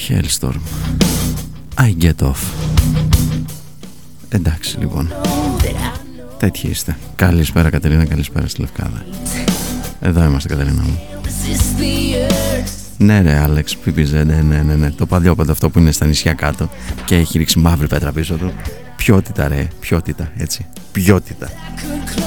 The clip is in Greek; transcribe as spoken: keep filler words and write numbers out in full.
Hellstorm, I get off. Εντάξει λοιπόν, τέτοιοι είστε. Καλησπέρα Κατερίνα, καλησπέρα στη Λευκάδα. Εδώ είμαστε Κατερίνα μου. Ναι ρε Άλεξ, πι πι ζετ, ναι, ναι, ναι, ναι. Το παλιόπαντο αυτό που είναι στα νησιά κάτω και έχει ρίξει μαύρη πέτρα πίσω του. Ποιότητα ρε, ποιότητα, έτσι, ποιότητα.